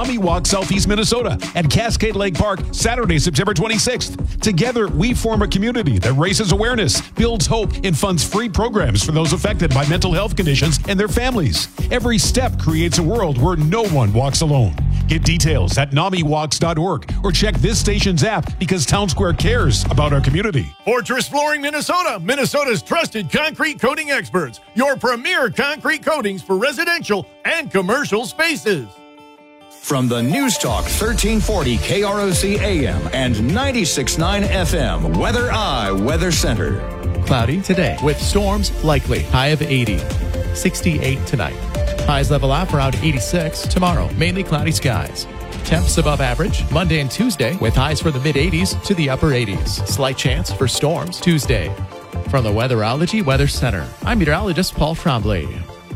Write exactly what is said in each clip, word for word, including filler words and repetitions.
NAMI Walk Southeast Minnesota at Cascade Lake Park, Saturday, September twenty-sixth. Together, we form a community that raises awareness, builds hope, and funds free programs for those affected by mental health conditions and their families. Every step creates a world where no one walks alone. Get details at nami walks dot org or check this station's app because Town Square cares about our community. Fortress Flooring Minnesota, Minnesota's trusted concrete coating experts. Your premier concrete coatings for residential and commercial spaces. From the News Talk thirteen forty K R O C A M and ninety-six point nine F M, Weather Eye Weather Center. Cloudy today with storms likely. High of eighty. sixty-eight tonight. Highs level out around eighty-six. Tomorrow, mainly cloudy skies. Temps above average Monday and Tuesday with highs for the mid eighties to the upper eighties. Slight chance for storms Tuesday. From the Weatherology Weather Center, I'm meteorologist Paul Trombley.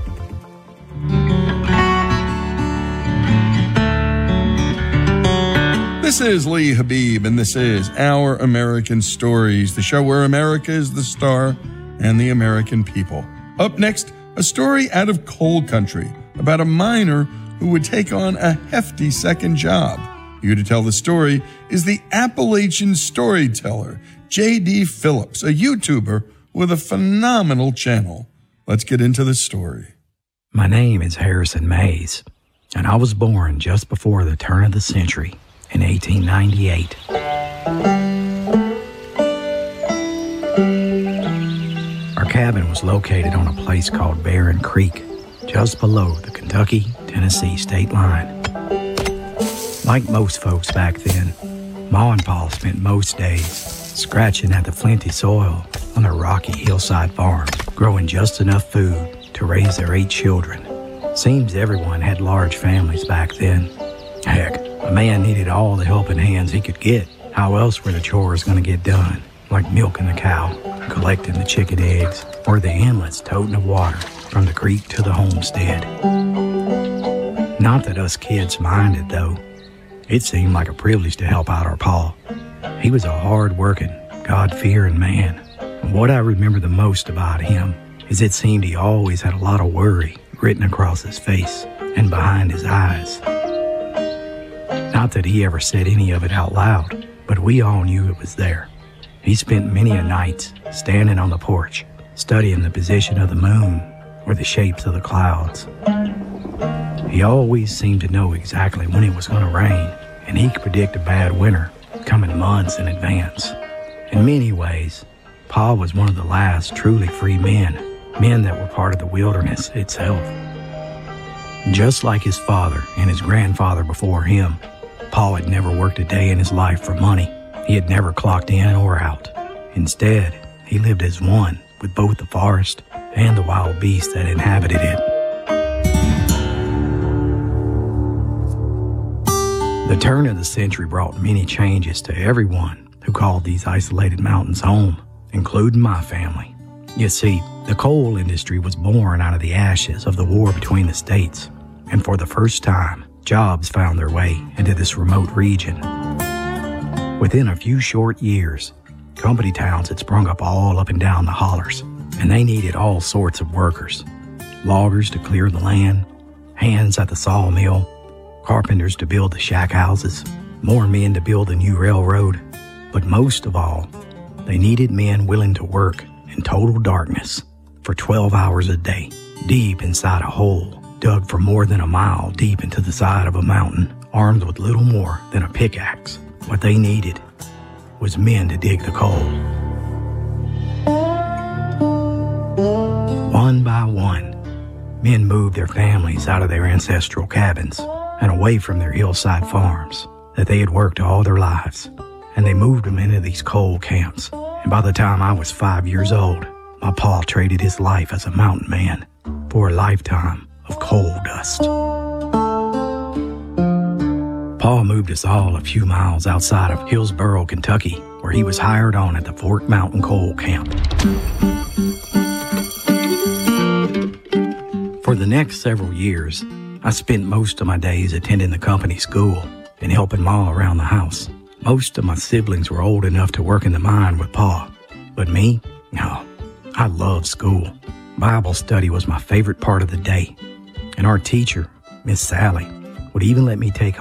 This is Lee Habib, and this is Our American Stories, the show where America is the star and the American people. Up next, a story out of coal country about a miner who would take on a hefty second job. Here to tell the story is the Appalachian storyteller, J D. Phillips, a YouTuber with a phenomenal channel. Let's get into the story. My name is Harrison Mays, and I was born just before the turn of the century in eighteen ninety-eight. Our cabin was located on a place called Barren Creek, just below the Kentucky-Tennessee state line. Like most folks back then, Ma and Pa spent most days scratching at the flinty soil on their rocky hillside farm, growing just enough food to raise their eight children. Seems everyone had large families back then. Heck, a man needed all the helping hands he could get. How else were the chores going to get done? Like milking the cow, collecting the chicken eggs, or the endless toting of water from the creek to the homestead. Not that us kids minded, though. It seemed like a privilege to help out our pa. He was a hard-working, God-fearing man. And what I remember the most about him is it seemed he always had a lot of worry written across his face and behind his eyes. Not that he ever said any of it out loud, but we all knew it was there. He spent many a night standing on the porch, studying the position of the moon or the shapes of the clouds. He always seemed to know exactly when it was going to rain, and he could predict a bad winter coming months in advance. In many ways, Pa was one of the last truly free men, men that were part of the wilderness itself. Just like his father and his grandfather before him, Pa had never worked a day in his life for money. He had never clocked in or out. Instead, he lived as one with both the forest and the wild beasts that inhabited it. The turn of the century brought many changes to everyone who called these isolated mountains home, including my family. You see, the coal industry was born out of the ashes of the war between the states, and for the first time, jobs found their way into this remote region. Within a few short years, company towns had sprung up all up and down the hollers, and they needed all sorts of workers. Loggers to clear the land, hands at the sawmill, carpenters to build the shack houses, more men to build the new railroad. But most of all, they needed men willing to work in total darkness for twelve hours a day, deep inside a hole dug for more than a mile deep into the side of a mountain, armed with little more than a pickaxe. What they needed was men to dig the coal. One by one, men moved their families out of their ancestral cabins and away from their hillside farms that they had worked all their lives, and they moved them into these coal camps. And by the time I was five years old, my pa traded his life as a mountain man for a lifetime of coal dust. Pa moved us all a few miles outside of Hillsboro, Kentucky, where he was hired on at the Fork Mountain Coal Camp. For the next several years, I spent most of my days attending the company school and helping Ma around the house. Most of my siblings were old enough to work in the mine with Pa, but me, no, I loved school. Bible study was my favorite part of the day, and our teacher, Miss Sally, would even let me take